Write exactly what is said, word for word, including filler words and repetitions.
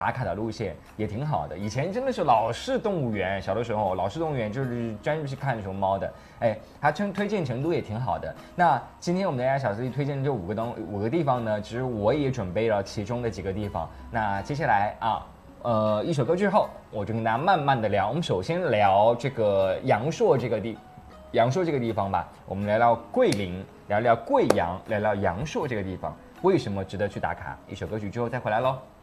打卡的路线也挺好的。以前真的是老式动物园，小的时候老式动物园就是专门去看熊猫的，哎，它推推荐程度也挺好的。那今天我们的 A I 小司机推荐的这五个东五个地方呢，其实我也准备了其中的几个地方。那接下来啊。呃，一首歌之后，我就跟大家慢慢的聊。我们首先聊这个阳朔这个地，阳朔这个地方吧。我们聊聊桂林，聊聊贵阳，聊聊阳朔这个地方为什么值得去打卡。一首歌曲之后再回来喽。